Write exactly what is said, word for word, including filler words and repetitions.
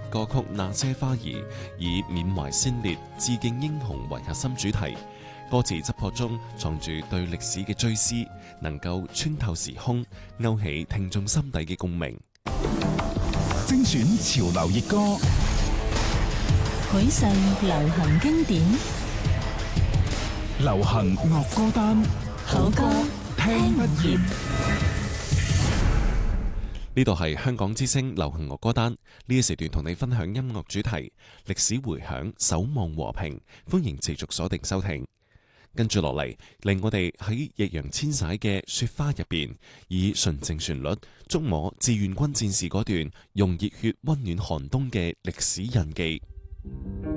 歌曲《那些花兒》，以緬懷先烈、致敬英雄為核心主題，歌詞質樸中藏住對歷史嘅追思，能夠穿透時空，勾起聽眾心底嘅共鳴。 精選潮流熱歌， 許世流行經典， 流行樂歌單， 好歌聽不厭。 呢度係香港之聲流行樂歌單，呢一時段同你分享音樂主題、歷史回響、守望和平，歡迎持續鎖定收聽。跟住落嚟，令我哋喺易烊千璽嘅《雪花》入邊，以純正旋律觸摸志願軍戰士嗰段用熱血溫暖寒冬嘅歷史印記。